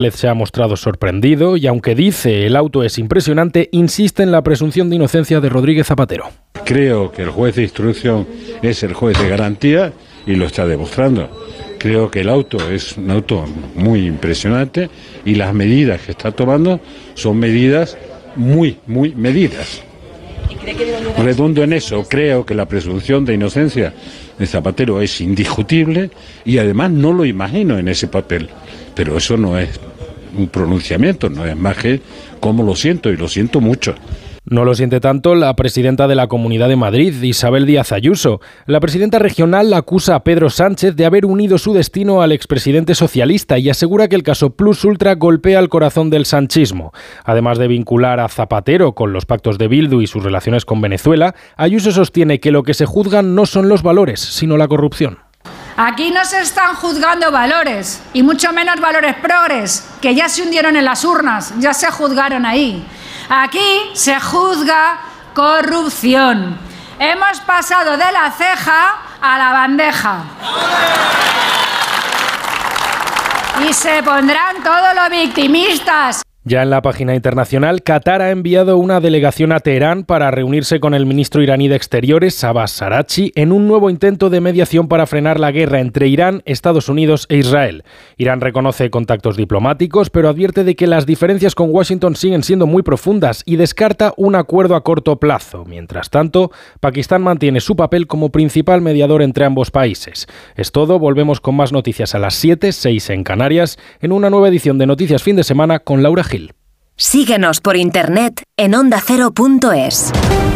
Se ha mostrado sorprendido y, aunque dice el auto es impresionante, insiste en la presunción de inocencia de Rodríguez Zapatero. Creo que el juez de instrucción es el juez de garantía y lo está demostrando. Creo que el auto es un auto muy impresionante y las medidas que está tomando son medidas muy medidas. Redundo en eso, creo que la presunción de inocencia de Zapatero es indiscutible y además no lo imagino en ese papel, pero eso no es un pronunciamiento, no es más que cómo lo siento, y lo siento mucho. No lo siente tanto la presidenta de la Comunidad de Madrid, Isabel Díaz Ayuso. La presidenta regional acusa a Pedro Sánchez de haber unido su destino al expresidente socialista y asegura que el caso Plus Ultra golpea el corazón del sanchismo. Además de vincular a Zapatero con los pactos de Bildu y sus relaciones con Venezuela, Ayuso sostiene que lo que se juzgan no son los valores, sino la corrupción. Aquí no se están juzgando valores, y mucho menos valores progres, que ya se hundieron en las urnas, ya se juzgaron ahí. Aquí se juzga corrupción. Hemos pasado de la ceja a la bandeja. Y se pondrán todos los victimistas. Ya en la página internacional, Qatar ha enviado una delegación a Teherán para reunirse con el ministro iraní de Exteriores, Abbas Araghchi, en un nuevo intento de mediación para frenar la guerra entre Irán, Estados Unidos e Israel. Irán reconoce contactos diplomáticos, pero advierte de que las diferencias con Washington siguen siendo muy profundas y descarta un acuerdo a corto plazo. Mientras tanto, Pakistán mantiene su papel como principal mediador entre ambos países. Es todo, volvemos con más noticias a las 7, 6 en Canarias, en una nueva edición de Noticias Fin de Semana con Laura Gil. Síguenos por internet en ondacero.es.